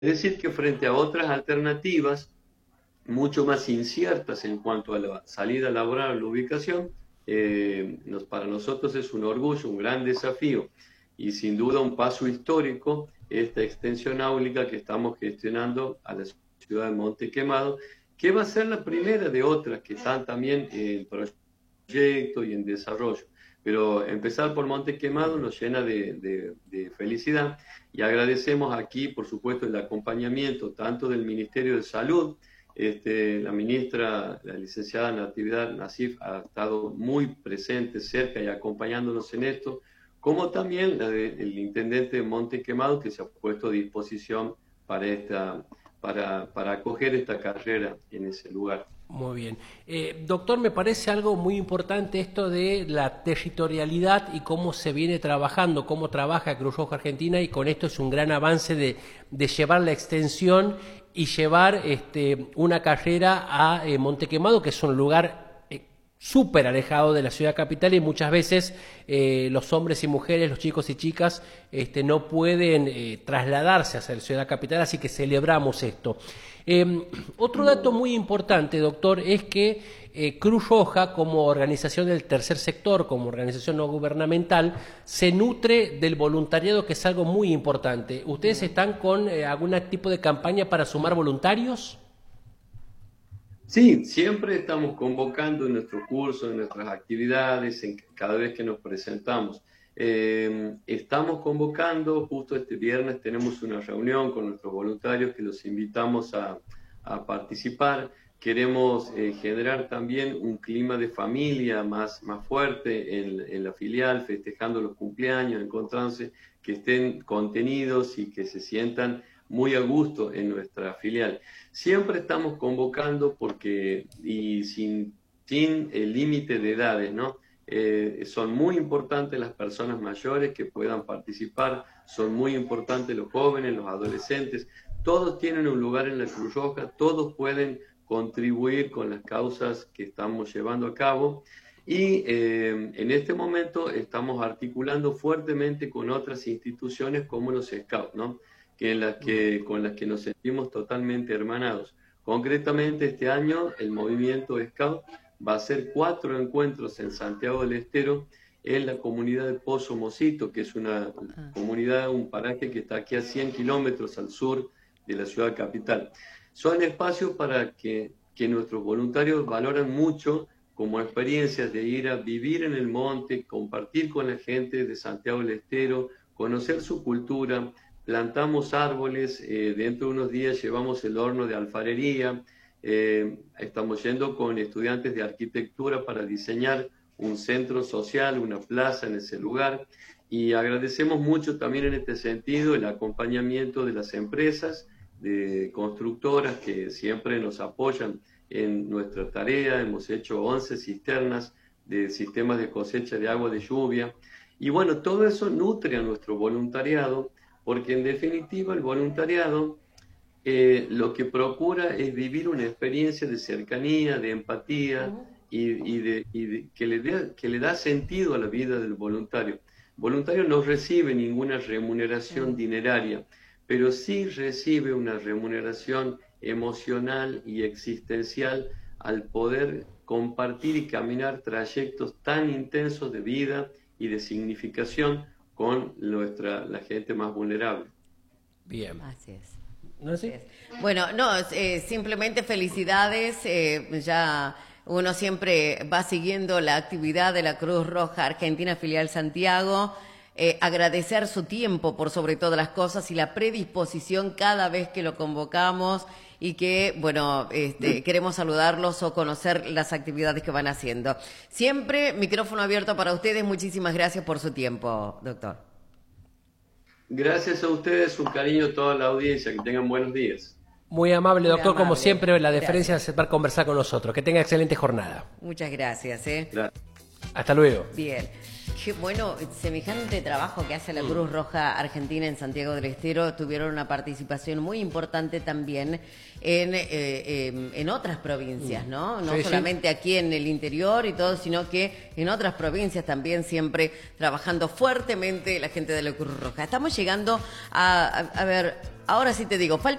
Es decir, que frente a otras alternativas mucho más inciertas en cuanto a la salida laboral o la ubicación, para nosotros es un orgullo, un gran desafío y sin duda un paso histórico esta extensión áulica que estamos gestionando a la ciudad de Monte Quemado, que va a ser la primera de otras que están también en proyecto y en desarrollo. Pero empezar por Monte Quemado nos llena de felicidad y agradecemos aquí, por supuesto, el acompañamiento tanto del Ministerio de Salud. La ministra, la licenciada Natividad Nassif, ha estado muy presente, cerca y acompañándonos en esto, como también el intendente de Monte Quemado, que se ha puesto a disposición para acoger esta carrera en ese lugar. Muy bien. Doctor, me parece algo muy importante esto de la territorialidad y cómo se viene trabajando, cómo trabaja Cruz Roja Argentina, y con esto es un gran avance de llevar la extensión y llevar una carrera a Monte Quemado, que es un lugar súper alejado de la ciudad capital, y muchas veces los hombres y mujeres, los chicos y chicas no pueden trasladarse hacia la ciudad capital, así que celebramos esto. Otro dato muy importante, doctor, es que Cruz Roja, como organización del tercer sector, como organización no gubernamental, se nutre del voluntariado, que es algo muy importante. ¿Ustedes están con algún tipo de campaña para sumar voluntarios? Sí, siempre estamos convocando en nuestros cursos, en nuestras actividades, cada vez que nos presentamos. Estamos convocando, justo este viernes tenemos una reunión con nuestros voluntarios que los invitamos a participar. Queremos generar también un clima de familia más fuerte en la filial, festejando los cumpleaños, encontrándose, que estén contenidos y que se sientan muy a gusto en nuestra filial. Siempre estamos convocando y sin el límite de edades, ¿no? Son muy importantes las personas mayores que puedan participar, son muy importantes los jóvenes, los adolescentes, todos tienen un lugar en la Cruz Roja, todos pueden contribuir con las causas que estamos llevando a cabo. Y en este momento estamos articulando fuertemente con otras instituciones como los Scouts, ¿no? Con las que nos sentimos totalmente hermanados. Concretamente, este año el movimiento Scout va a hacer 4 encuentros en Santiago del Estero, en la comunidad de Pozo Mosito, que es una comunidad, un paraje que está aquí a 100 kilómetros al sur de la ciudad capital. Son espacios para que nuestros voluntarios valoran mucho como experiencias de ir a vivir en el monte, compartir con la gente de Santiago del Estero, conocer su cultura. Plantamos árboles, dentro de unos días llevamos el horno de alfarería, estamos yendo con estudiantes de arquitectura para diseñar un centro social, una plaza en ese lugar, y agradecemos mucho también en este sentido el acompañamiento de las empresas, de constructoras que siempre nos apoyan en nuestra tarea. Hemos hecho 11 cisternas de sistemas de cosecha de agua de lluvia, y bueno, todo eso nutre a nuestro voluntariado, porque en definitiva el voluntariado lo que procura es vivir una experiencia de cercanía, de empatía que le da sentido a la vida del voluntario. El voluntario no recibe ninguna remuneración dineraria, pero sí recibe una remuneración emocional y existencial al poder compartir y caminar trayectos tan intensos de vida y de significación con la gente más vulnerable. Bien. Así es. ¿No es así? Bueno, no, simplemente felicidades. Ya uno siempre va siguiendo la actividad de la Cruz Roja Argentina Filial Santiago. Agradecer su tiempo por sobre todas las cosas y la predisposición cada vez que lo convocamos, y que, bueno, queremos saludarlos o conocer las actividades que van haciendo. Siempre micrófono abierto para ustedes. Muchísimas gracias por su tiempo, doctor. Gracias a ustedes, un cariño a toda la audiencia, que tengan buenos días. Muy amable, doctor, Muy amable. como siempre, la deferencia de aceptar conversar con nosotros. Que tenga excelente jornada. Muchas gracias. Gracias. Hasta luego. Bien. qué bueno, semejante trabajo que hace la Cruz Roja Argentina en Santiago del Estero. Tuvieron una participación muy importante también en otras provincias, ¿no? No solamente aquí en el interior y todo, sino que en otras provincias también, siempre trabajando fuertemente la gente de la Cruz Roja. Estamos llegando a ver, ahora sí te digo, falta